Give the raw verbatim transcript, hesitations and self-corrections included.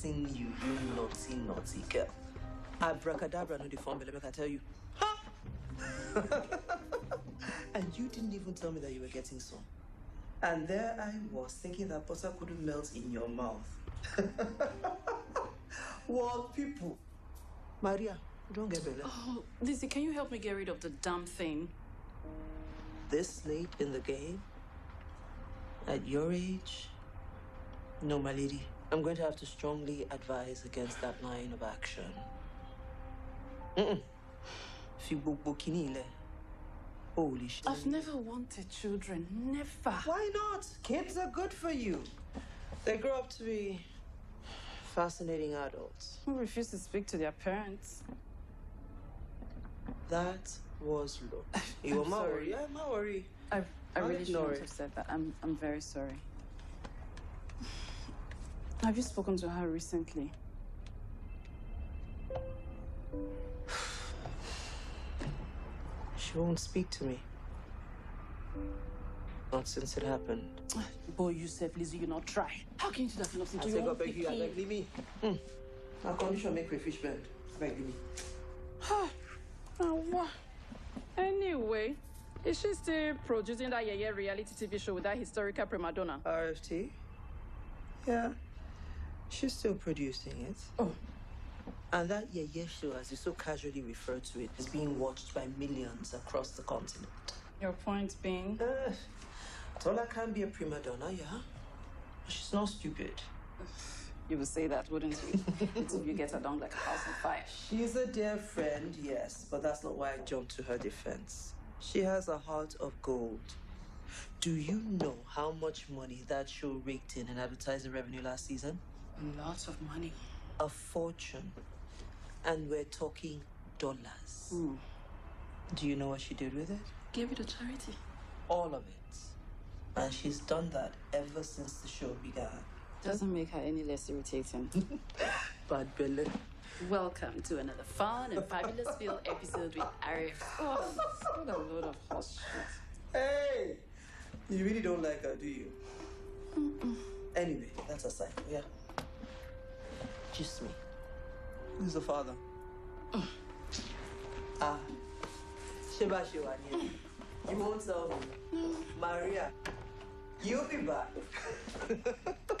seen you, you naughty, naughty girl. Abracadabra, no the form, but I tell you. Ha! And you didn't even tell me that you were getting some. And there I was, thinking that butter couldn't melt in your mouth. Well, people. Maria, don't get better. Oh, Lizzie, can you help me get rid of the damn thing? This late in the game? At your age? No, my lady. I'm going to have to strongly advise against that line of action. Mm-mm. Holy shit. I've never wanted children. Never. Why not? Kids are good for you. They grow up to be fascinating adults. Who refuse to speak to their parents? That was low. You were my worry. Yeah, my worry. I, I I'll really shouldn't it. have said that. I'm, I'm very sorry. Have you spoken to her recently? She won't speak to me. Not since it happened. Boy, you said, Lizzie, you not try. How can you do that for nothing to I your take own up beg you, I beg leave me. Mm. My condition make crayfish bend. Beg leave me. Oh, what? Anyway, is she still producing that Yeye reality T V show with that historical prima donna? R F T? Yeah. She's still producing it. Oh. And that Yeye show, as you so casually refer to it, is being watched by millions across the continent. Your point being? Uh, Tola can be a prima donna, yeah? But she's not stupid. You would say that, wouldn't you? Until you get her down like a house on fire. She's a dear friend, yes, but that's not why I jumped to her defense. She has a heart of gold. Do you know how much money that show raked in in advertising revenue last season? Lots of money. A fortune. And we're talking dollars. Mm. Do you know what she did with it? Gave it to charity. All of it. And she's done that ever since the show began. Doesn't make her any less irritating. Bad Bella. Welcome to another fun and fabulous filled episode with Arif. Oh, what a load of horse shit. Hey! You really don't like her, do you? Mm-mm. Anyway, that's aside, yeah? Just me. Who's the father? Mm. Ah. Sheba Shewani. You won't tell me. No. Maria, you'll be back.